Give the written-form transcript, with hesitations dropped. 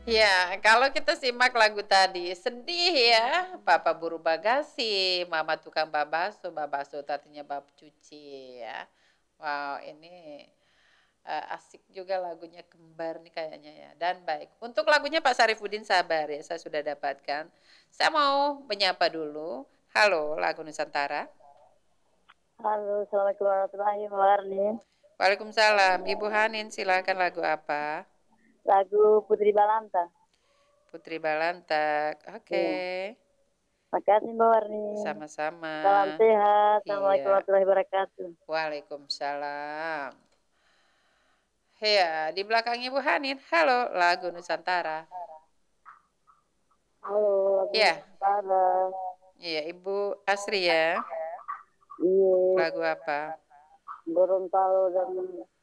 Ya, kalau kita simak lagu tadi, sedih ya. Papa buru bagasi, mama tukang babaso tatinya bab cuci ya. Wow, ini asik juga lagunya kembar nih kayaknya ya. Dan baik. Untuk lagunya Pak Sarifudin sabar ya, saya sudah dapatkan. Saya mau menyapa dulu. Halo, lagu Nusantara. Halo, Assalamualaikum warahmatullahi wabarakatuh. Waalaikumsalam. Ibu Hanin, silakan lagu apa? Lagu Putri Balanta. Putri Balantak. Oke. Iya. Makasih Mbak Warni. Sama-sama. Salam sehat. Assalamualaikum Iya. warahmatullahi wabarakatuh. Waalaikumsalam. Ya, di belakang Ibu Hanin. Halo, lagu Nusantara. Halo, lagu Ya, Nusantara. iya Ibu Asri ya. Iya, Lagu apa? Gorontalo dan